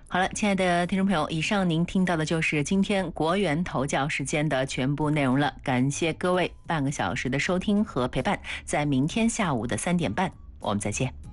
好了，亲爱的听众朋友，以上您听到的就是今天国元头教时间的全部内容了。感谢各位半个小时的收听和陪伴，在明天下午的3点半，我们再见。